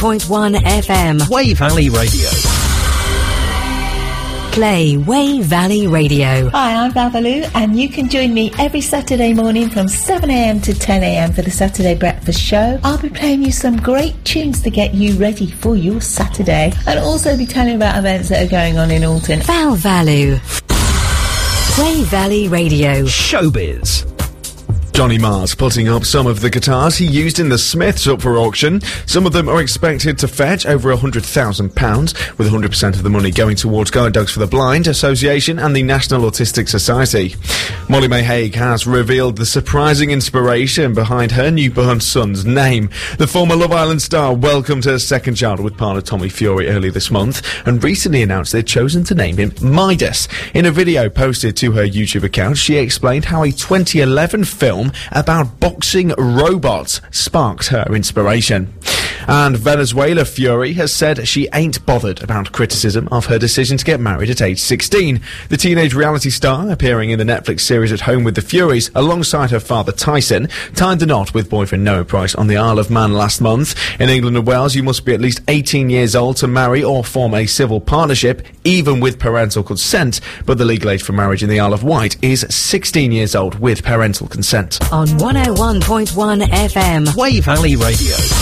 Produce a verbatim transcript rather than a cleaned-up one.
point one F M. Wey Valley Radio. Play Wey Valley Radio. Hi, I'm Babalu, and you can join me every Saturday morning from seven a m to ten a m for the Saturday Breakfast Show. I'll be playing you some great tunes to get you ready for your Saturday, and also be telling you about events that are going on in Alton. Val Valu. Wey Valley Radio. Showbiz. Johnny Marrs putting up some of the guitars he used in The Smiths up for auction. Some of them are expected to fetch over one hundred thousand pounds, with one hundred percent of the money going towards Guide Dogs for the Blind Association and the National Autistic Society. Molly May Hague has revealed the surprising inspiration behind her newborn son's name. The former Love Island star welcomed her second child with partner Tommy Fury earlier this month and recently announced they'd chosen to name him Midas. In a video posted to her YouTube account, she explained how a twenty eleven film about boxing robots sparked her inspiration. And Venezuela Fury has said she ain't bothered about criticism of her decision to get married at age sixteen. The teenage reality star, appearing in the Netflix series At Home with the Furies alongside her father Tyson, tied the knot with boyfriend Noah Price on the Isle of Man last month. In England and Wales, you must be at least eighteen years old to marry or form a civil partnership, even with parental consent, but the legal age for marriage in the Isle of Wight is sixteen years old with parental consent. On one oh one point one F M. Wey Valley Radio.